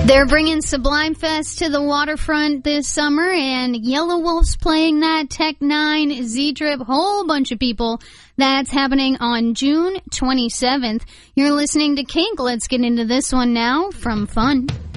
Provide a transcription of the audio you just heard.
They're bringing Sublime Fest to the waterfront this summer, and Yellow Wolf's playing that, Tech Nine, Z-Trip, whole bunch of people. That's happening on June 27th. You're listening to Kink. Let's get into this one now from Fun.